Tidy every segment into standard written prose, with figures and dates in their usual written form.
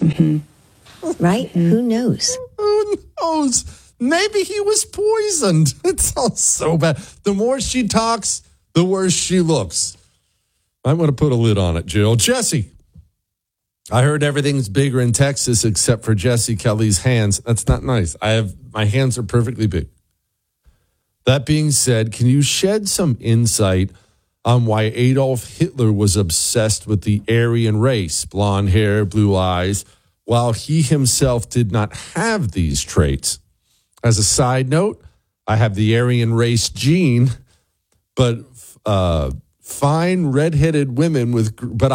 Right? Who knows? Who knows? Maybe he was poisoned. It sounds so bad. The more she talks, the worse she looks. I'm going to put a lid on it, Jill. Jesse, I heard everything's bigger in Texas except for Jesse Kelly's hands. That's not nice. My hands are perfectly big. That being said, can you shed some insight on why Adolf Hitler was obsessed with the Aryan race, blonde hair, blue eyes, while he himself did not have these traits? As a side note, I have the Aryan race gene, but I find redheaded women with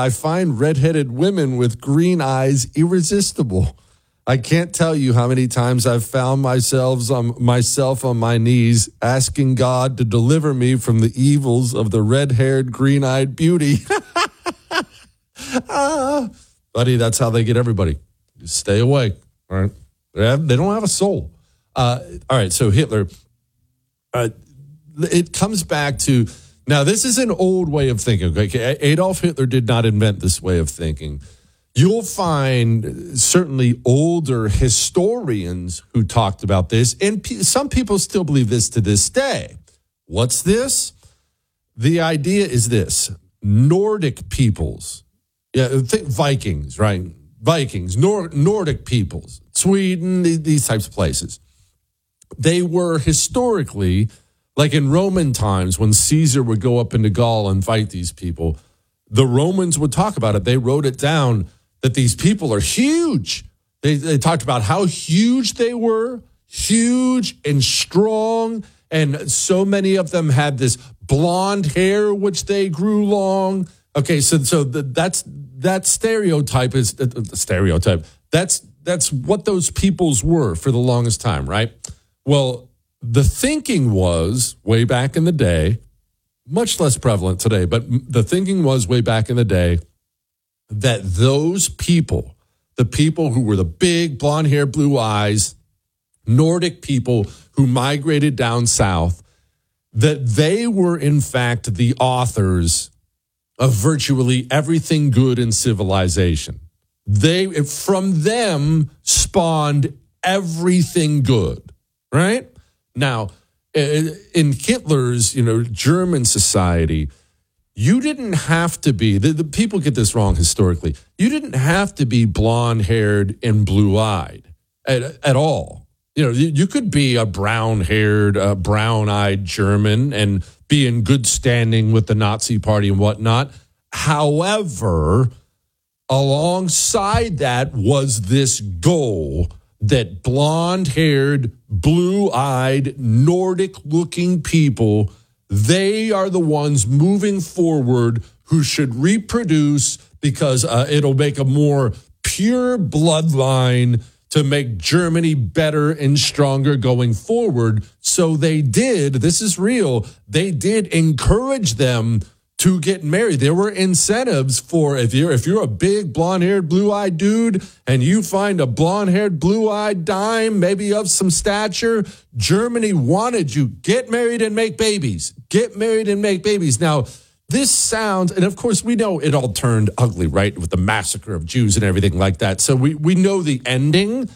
green eyes irresistible. I can't tell you how many times I've found myself on my knees asking God to deliver me from the evils of the red-haired, green-eyed beauty. Buddy, that's how they get everybody. Just stay away. All right, they don't have a soul. All right, so Hitler. It comes back to now. This is an old way of thinking. Okay, Adolf Hitler did not invent this way of thinking. You'll find certainly older historians who talked about this, and some people still believe this to this day. What's this? The idea is this: Nordic peoples, think Vikings, right? Vikings, Nordic peoples, Sweden, these types of places. They were historically, like in Roman times, when Caesar would go up into Gaul and fight these people, the Romans would talk about it. They wrote it down that these people are huge. They talked about how huge they were, huge and strong, and so many of them had this blonde hair, which they grew long. Okay, so that stereotype is the stereotype. That's what those peoples were for the longest time, right? Well, the thinking was way back in the day, much less prevalent today, but the thinking was way back in the day that those people, the people who were the big blonde hair, blue eyes, Nordic people who migrated down south, that they were in fact the authors of virtually everything good in civilization. From them spawned everything good, right? Now, in Hitler's, German society, you didn't have to be, the people get this wrong historically, you didn't have to be blonde-haired and blue-eyed at all. You could be a brown-haired, brown-eyed German and be in good standing with the Nazi party and whatnot. However, alongside that was this goal that blonde-haired, blue-eyed, Nordic-looking people, they are the ones moving forward who should reproduce because it'll make a more pure bloodline to make Germany better and stronger going forward. So they did, this is real, they did encourage them to get married. There were incentives for if you're a big blonde-haired, blue-eyed dude and you find a blonde-haired, blue-eyed dime, maybe of some stature, Germany wanted you. Get married and make babies. Get married and make babies. Now, this sounds, and of course we know it all turned ugly, right, with the massacre of Jews and everything like that. So we know the ending.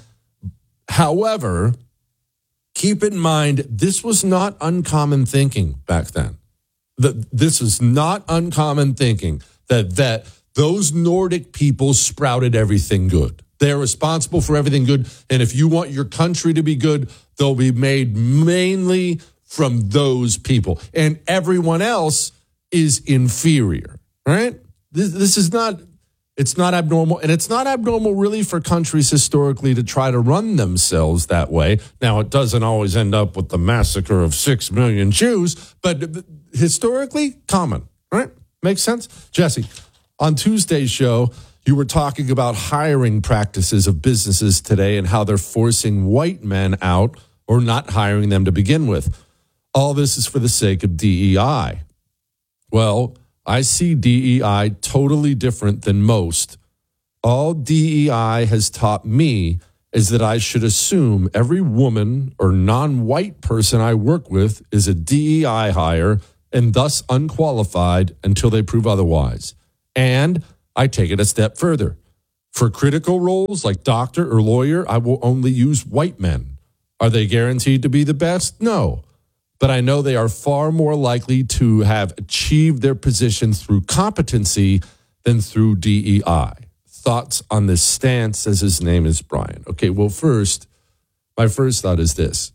However, keep in mind, this was not uncommon thinking back then. This is not uncommon thinking that those Nordic people sprouted everything good. They're responsible for everything good. And if you want your country to be good, they'll be made mainly from those people. And everyone else is inferior, right? This is not, it's not abnormal. And it's not abnormal really for countries historically to try to run themselves that way. Now, it doesn't always end up with the massacre of 6 million Jews, but historically common, right? Makes sense? Jesse, on Tuesday's show, you were talking about hiring practices of businesses today and how they're forcing white men out or not hiring them to begin with. All this is for the sake of DEI. Well, I see DEI totally different than most. All DEI has taught me is that I should assume every woman or non-white person I work with is a DEI hire and thus unqualified until they prove otherwise. And I take it a step further. For critical roles like doctor or lawyer, I will only use white men. Are they guaranteed to be the best? No. But I know they are far more likely to have achieved their position through competency than through DEI. Thoughts on this stance, as his name is Brian. Okay, well, my first thought is this.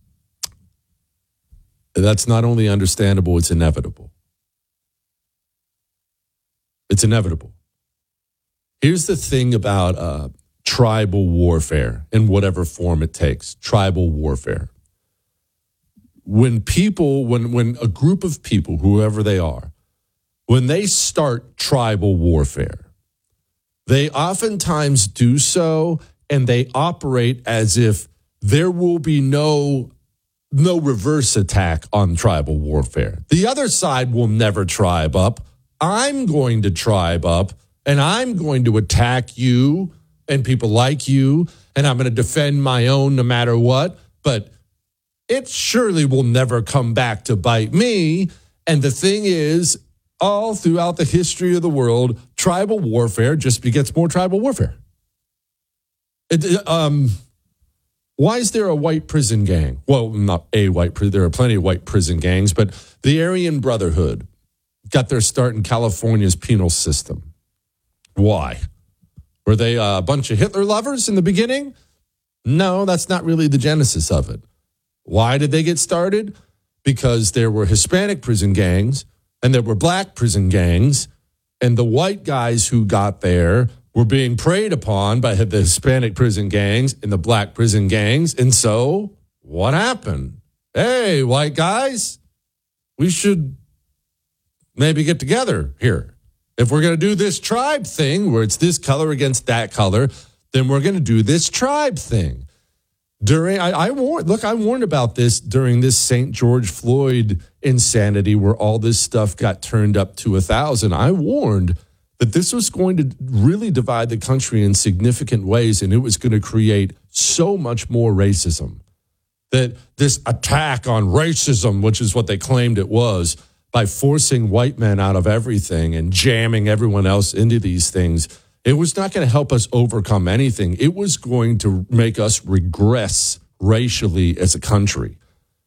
That's not only understandable, it's inevitable. It's inevitable. Here's the thing about tribal warfare in whatever form it takes, tribal warfare. When a group of people, whoever they are, when they start tribal warfare, they oftentimes do so and they operate as if there will be no reverse attack on tribal warfare. The other side will never tribe up. I'm going to tribe up and I'm going to attack you and people like you, and I'm going to defend my own no matter what. But it surely will never come back to bite me. And the thing is, all throughout the history of the world, tribal warfare just begets more tribal warfare. Why is there a white prison gang? Well, not a white prison. There are plenty of white prison gangs, but the Aryan Brotherhood got their start in California's penal system. Why? Were they a bunch of Hitler lovers in the beginning? No, that's not really the genesis of it. Why did they get started? Because there were Hispanic prison gangs and there were black prison gangs, and the white guys who got there were being preyed upon by the Hispanic prison gangs and the black prison gangs. And so what happened? Hey, white guys, we should maybe get together here. If we're going to do this tribe thing where it's this color against that color, then we're going to do this tribe thing. I warned about this during this St. George Floyd insanity where all this stuff got turned up to 1,000. I warned that this was going to really divide the country in significant ways, and it was going to create so much more racism. That this attack on racism, which is what they claimed it was, by forcing white men out of everything and jamming everyone else into these things, it was not going to help us overcome anything. It was going to make us regress racially as a country.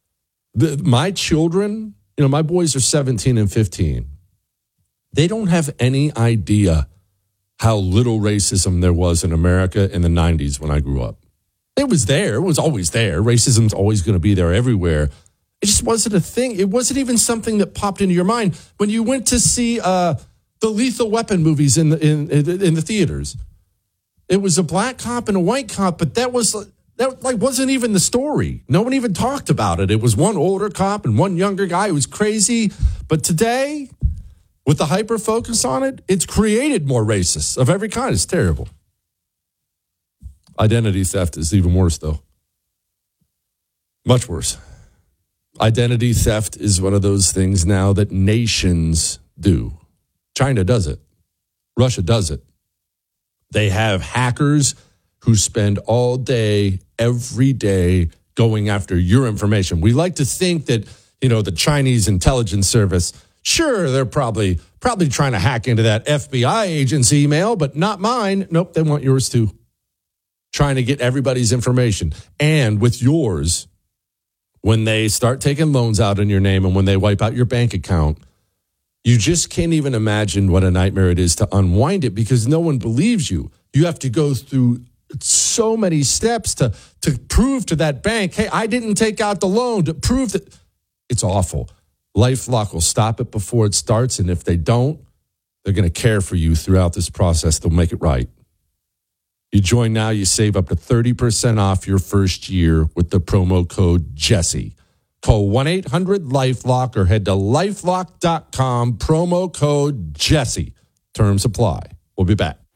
My children, my boys are 17 and 15. They don't have any idea how little racism there was in America in the 90s when I grew up. It was there. It was always there. Racism's always going to be there everywhere. It just wasn't a thing. It wasn't even something that popped into your mind when you went to see the Lethal Weapon movies in the theaters. It was a black cop and a white cop, but that wasn't even the story. No one even talked about it. It was one older cop and one younger guy who was crazy. But today, with the hyper focus on it, it's created more racists of every kind. It's terrible. Identity theft is even worse, though. Much worse. Identity theft is one of those things now that nations do. China does it. Russia does it. They have hackers who spend all day, every day, going after your information. We like to think that, the Chinese intelligence service, sure, they're probably trying to hack into that FBI agent's email, but not mine. Nope, they want yours too. Trying to get everybody's information. And with yours, when they start taking loans out in your name and when they wipe out your bank account, you just can't even imagine what a nightmare it is to unwind it because no one believes you. You have to go through so many steps to prove to that bank, hey, I didn't take out the loan, to prove that. It's awful. LifeLock will stop it before it starts, and if they don't, they're going to care for you throughout this process. They'll make it right. You join now, you save up to 30% off your first year with the promo code Jesse. Call 1-800-LifeLock or head to LifeLock.com, promo code Jesse. Terms apply. We'll be back.